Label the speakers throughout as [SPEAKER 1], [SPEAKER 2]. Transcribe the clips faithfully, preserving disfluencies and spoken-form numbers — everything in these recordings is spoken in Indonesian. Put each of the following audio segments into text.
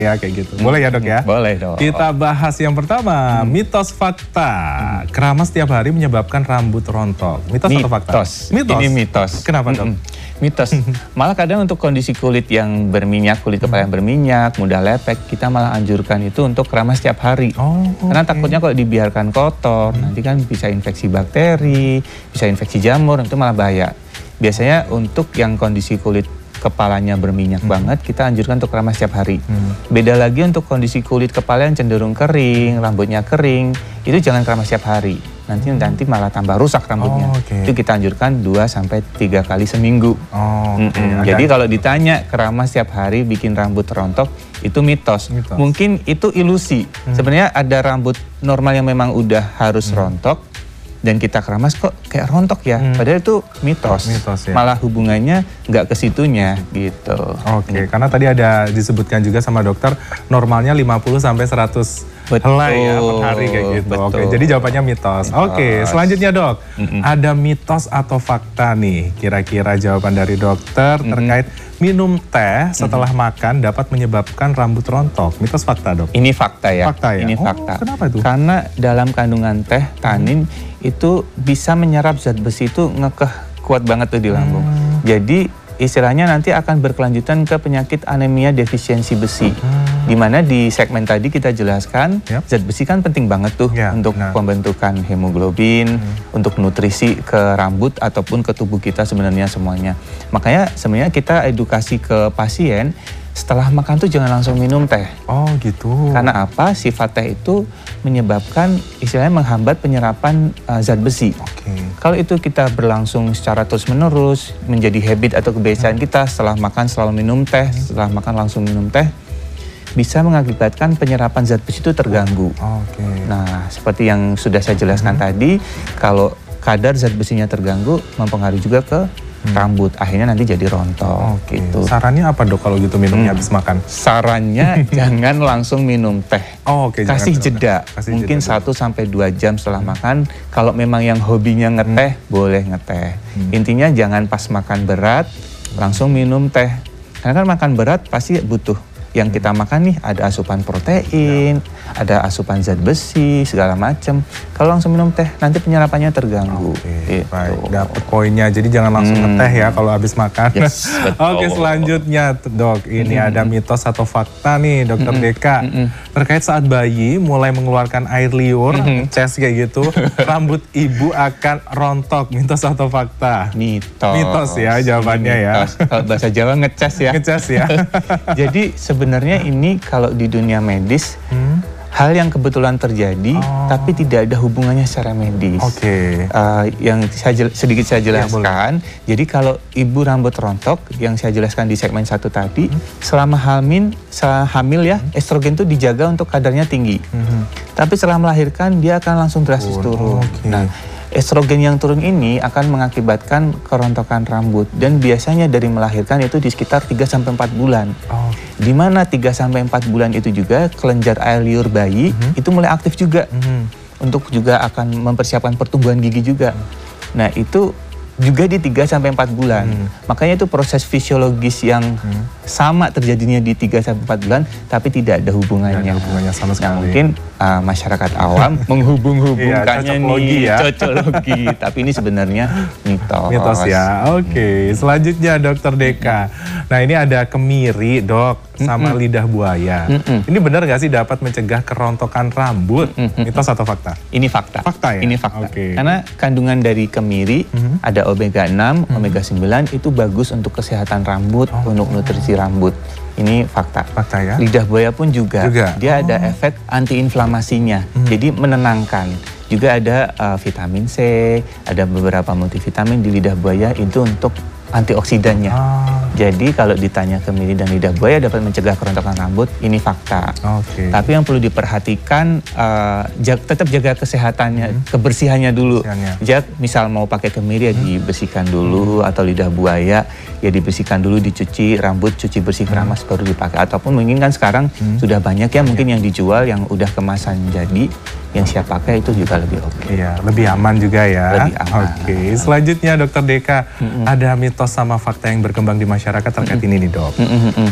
[SPEAKER 1] Ya kayak gitu. Boleh ya dok ya?
[SPEAKER 2] Boleh dong.
[SPEAKER 1] Kita bahas yang pertama, hmm. mitos fakta. Hmm. Keramas setiap hari menyebabkan rambut rontok. Mitos,
[SPEAKER 2] mitos.
[SPEAKER 1] atau fakta?
[SPEAKER 2] Mitos. Ini mitos.
[SPEAKER 1] Kenapa dok?
[SPEAKER 2] Mm-mm. Mitos. Malah kadang untuk kondisi kulit yang berminyak, kulit kepala yang berminyak, mudah lepek, kita malah anjurkan itu untuk keramas setiap hari.
[SPEAKER 1] Oh,
[SPEAKER 2] Karena
[SPEAKER 1] okay.
[SPEAKER 2] takutnya kalau dibiarkan kotor, hmm. nanti kan bisa infeksi bakteri, bisa infeksi jamur, itu malah bahaya. Biasanya untuk yang kondisi kulit kepalanya berminyak hmm. banget, kita anjurkan untuk keramas setiap hari. Hmm. Beda lagi untuk kondisi kulit kepala yang cenderung kering, rambutnya kering, itu jangan keramas setiap hari. Nanti hmm. nanti malah tambah rusak rambutnya. Oh, okay. Itu kita anjurkan dua sampai tiga kali seminggu.
[SPEAKER 1] Oh, okay.
[SPEAKER 2] mm -mm. Jadi kalau ditanya keramas setiap hari bikin rambut rontok, itu mitos. mitos. Mungkin itu ilusi. Hmm. Sebenarnya ada rambut normal yang memang udah harus hmm. rontok, dan kita keramas kok kayak rontok ya, hmm. padahal itu mitos, mitos ya? Malah hubungannya nggak ke situnya gitu.
[SPEAKER 1] Oke, okay. Karena tadi ada disebutkan juga sama dokter, normalnya lima puluh sampai seratus helai ya per hari kayak gitu. Oke, okay. Jadi jawabannya mitos. Oke, okay. Selanjutnya dok, mm -mm. ada mitos atau fakta nih, kira-kira jawaban dari dokter mm -mm. terkait minum teh setelah mm -hmm. makan dapat menyebabkan rambut rontok. Mitos fakta dok?
[SPEAKER 2] Ini fakta ya.
[SPEAKER 1] Fakta ya?
[SPEAKER 2] Ini
[SPEAKER 1] oh,
[SPEAKER 2] fakta.
[SPEAKER 1] Kenapa itu?
[SPEAKER 2] Karena dalam kandungan teh, tanin hmm. itu bisa menyerap zat besi itu ngekeh kuat banget tuh di lambung. Hmm. Jadi istilahnya nanti akan berkelanjutan ke penyakit anemia defisiensi besi. Hmm. Dimana di segmen tadi kita jelaskan yep. zat besi kan penting banget tuh ya, untuk benar. pembentukan hemoglobin, hmm. untuk nutrisi ke rambut ataupun ke tubuh kita sebenarnya semuanya. Makanya sebenarnya kita edukasi ke pasien, setelah makan tuh jangan langsung minum teh.
[SPEAKER 1] Oh gitu.
[SPEAKER 2] Karena apa? Sifat teh itu menyebabkan istilahnya menghambat penyerapan uh, zat besi.
[SPEAKER 1] Okay.
[SPEAKER 2] Kalau itu kita berlangsung secara terus menerus menjadi habit atau kebiasaan hmm. kita, setelah makan selalu minum teh, hmm. setelah makan langsung minum teh, bisa mengakibatkan penyerapan zat besi itu terganggu.
[SPEAKER 1] Okay.
[SPEAKER 2] Nah, seperti yang sudah saya jelaskan hmm. tadi, kalau kadar zat besinya terganggu mempengaruhi juga ke Hmm. rambut, akhirnya nanti jadi rontok.
[SPEAKER 1] Okay.
[SPEAKER 2] Gitu.
[SPEAKER 1] Sarannya apa dok kalau gitu minumnya hmm. habis makan?
[SPEAKER 2] Sarannya jangan langsung minum teh.
[SPEAKER 1] Oh, okay.
[SPEAKER 2] Kasih jeda, Kasih mungkin satu sampai dua jam setelah hmm. makan. Kalau memang yang hobinya ngeteh, hmm. boleh ngeteh. Hmm. Intinya jangan pas makan berat langsung minum teh. Karena kan makan berat pasti butuh. Yang kita makan nih ada asupan protein, ya. ada asupan zat besi, segala macam. Kalau langsung minum teh, nanti penyerapannya terganggu.
[SPEAKER 1] Oke, gitu. Baik, dapat poinnya. Jadi jangan langsung hmm. ngeteh ya kalau habis makan. Yes, Oke, selanjutnya dok, ini hmm. ada mitos atau fakta nih, dokter hmm. Deka. Hmm. Terkait saat bayi mulai mengeluarkan air liur, hmm. ces kayak gitu, rambut ibu akan rontok. Mitos atau fakta?
[SPEAKER 2] Mitos.
[SPEAKER 1] Mitos ya jawabannya mitos.
[SPEAKER 2] ya. Kalau bahasa Jawa ngeces ya.
[SPEAKER 1] Ngeces ya.
[SPEAKER 2] Jadi sebenarnya ini kalau di dunia medis, hmm? hal yang kebetulan terjadi, oh. tapi tidak ada hubungannya secara medis.
[SPEAKER 1] Oke. Okay.
[SPEAKER 2] Uh, yang saya sedikit saya jelaskan, ya, jadi kalau ibu rambut rontok, yang saya jelaskan di segmen satu tadi, hmm? selama hamil, selama hamil ya, hmm? estrogen itu dijaga untuk kadarnya tinggi. Hmm. Tapi setelah melahirkan, dia akan langsung drastis oh, turun. Okay. Nah, estrogen yang turun ini akan mengakibatkan kerontokan rambut, dan biasanya dari melahirkan itu di sekitar tiga sampai empat bulan. Oh. Di mana tiga sampai empat bulan itu juga kelenjar air liur bayi mm-hmm. itu mulai aktif juga. Mm-hmm. Untuk juga akan mempersiapkan pertumbuhan gigi juga. Mm-hmm. Nah, itu juga di tiga sampai empat bulan. Hmm. Makanya itu proses fisiologis yang hmm. sama terjadinya di tiga sampai empat bulan, tapi tidak ada hubungannya.
[SPEAKER 1] Tidak ada hubungannya sama sekali.
[SPEAKER 2] Nah, mungkin uh, masyarakat awam menghubung-hubungkannya
[SPEAKER 1] iya, nih,
[SPEAKER 2] ya. cocokologi. Tapi ini sebenarnya mitos.
[SPEAKER 1] Mitos ya, oke. Okay. Hmm. Selanjutnya dokter Deka. Nah, ini ada kemiri dok, sama hmm. lidah buaya. Hmm. Ini benar gak sih dapat mencegah kerontokan rambut? Hmm. Mitos atau fakta?
[SPEAKER 2] Ini fakta.
[SPEAKER 1] Fakta ya?
[SPEAKER 2] Ini fakta.
[SPEAKER 1] Okay.
[SPEAKER 2] Karena kandungan dari kemiri, hmm. ada omega enam, hmm. omega sembilan itu bagus untuk kesehatan rambut, oh. untuk nutrisi rambut. Ini fakta.
[SPEAKER 1] Fakta ya.
[SPEAKER 2] Lidah buaya pun juga, juga? dia oh. ada efek antiinflamasinya, hmm. jadi menenangkan. Juga ada uh, vitamin C, ada beberapa multivitamin di lidah buaya itu untuk antioksidannya. Oh. Jadi kalau ditanya kemiri dan lidah buaya dapat mencegah kerontokan rambut, ini fakta.
[SPEAKER 1] Okay.
[SPEAKER 2] Tapi yang perlu diperhatikan, uh, jag tetap jaga kesehatannya, hmm. kebersihannya dulu. Jak, misal mau pakai kemiri ya hmm. dibersihkan dulu, hmm. atau lidah buaya ya dibersihkan dulu, dicuci rambut, cuci bersih keramas, hmm. baru dipakai. Ataupun mungkin kan sekarang hmm. sudah banyak ya mungkin yang dijual yang udah kemasan jadi, yang siap pakai itu juga lebih oke. Okay.
[SPEAKER 1] Iya, lebih aman juga ya.
[SPEAKER 2] Lebih aman.
[SPEAKER 1] Oke, okay. Selanjutnya dokter Deka, mm-hmm. ada mitos sama fakta yang berkembang di masyarakat terkait mm-hmm. ini nih dok. Mm-hmm.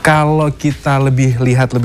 [SPEAKER 1] Kalau kita lebih lihat lebih